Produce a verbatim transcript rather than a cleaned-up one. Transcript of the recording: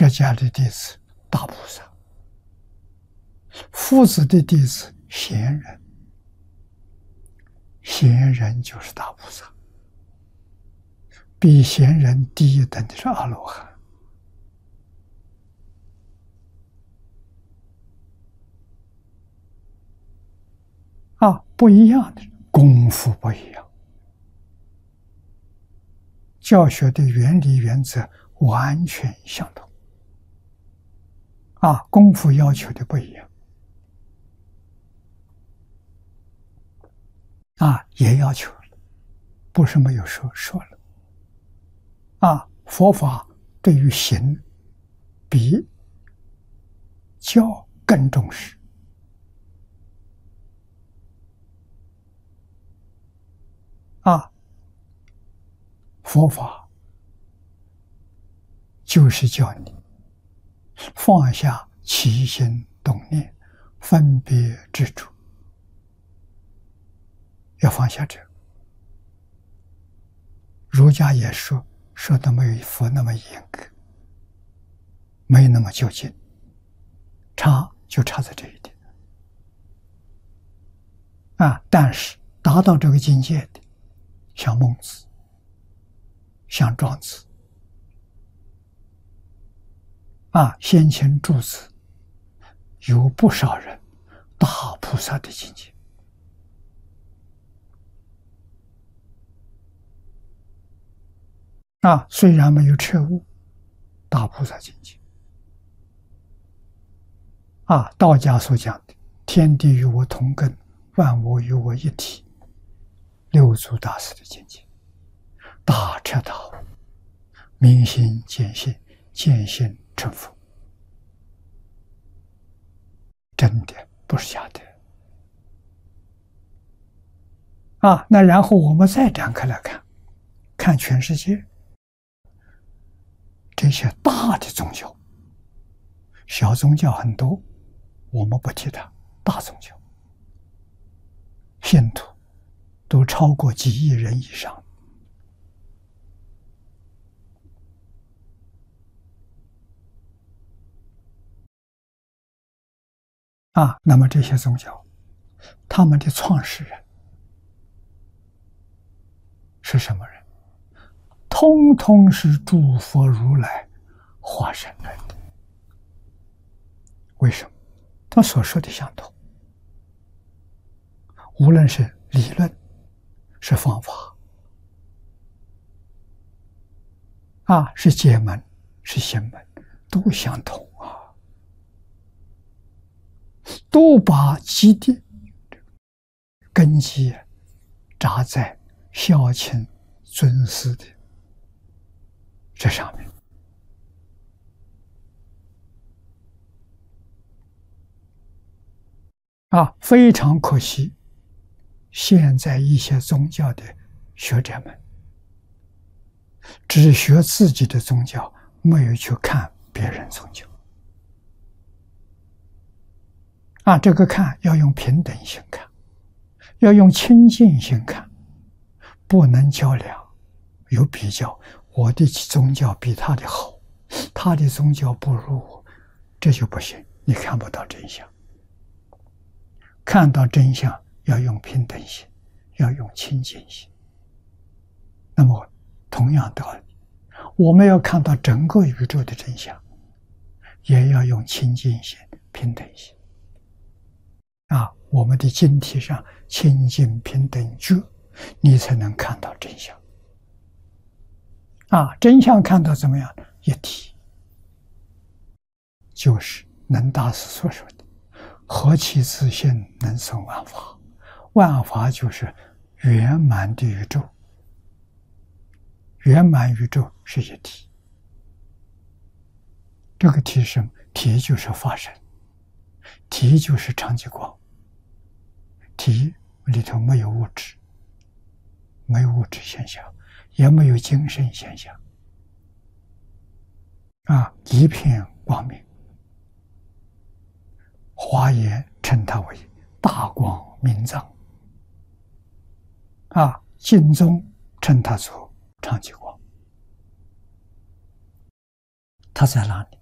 舍迦的弟子大菩萨，夫子的弟子贤人，贤人就是大菩萨，比贤人低一等的是阿罗汉。啊，不一样的功夫不一样，教学的原理原则完全相同。啊，功夫要求的不一样。啊，也要求了，不是没有说说了。啊，佛法对于行比教更重视。啊，佛法就是叫你放下起心动念、分别执着，要放下这。儒家也说，说的没有佛那么严格，没那么究竟，差就差在这一点。啊，但是达到这个境界的，像孟子、像庄子，啊，先前诸子有不少人大菩萨的境界。啊，虽然没有彻悟，大菩萨境界。啊，道家所讲的天地与我同根，万物与我一体，六祖大师的境界，大彻大悟，明心见性，见性成佛，真的不是假的。啊，那然后我们再展开来看，看全世界这些大的宗教，小宗教很多，我们不提它，大宗教信徒都超过几亿人以上。啊，那么这些宗教，他们的创始人是什么人？通通是诸佛如来化身来的。为什么？他所说的相同，无论是理论，是方法，啊，是解门，是行门，都相同啊，都把基地根基扎在孝亲尊师的这上面。啊，非常可惜，现在一些宗教的学者们只学自己的宗教，没有去看别人宗教。啊，这个看要用平等心看，要用亲近心看，不能较量，有比较。我的宗教比他的好，他的宗教不如我，这就不行，你看不到真相。看到真相要用平等心，要用亲近心。那么同样道理，我们要看到整个宇宙的真相，也要用亲近心、平等心。啊，我们的经题上亲近平等觉，你才能看到真相。啊，真相看到怎么样？一体，就是能大师所说的何其自性，能生万法。万法就是圆满的宇宙，圆满宇宙是一体。这个体什么？体就是法身，体就是常寂光，体里头没有物质，没有物质现象，也没有精神现象。啊，一片光明。华严称它为大光明藏，啊，净宗称它做常寂光。它在哪里？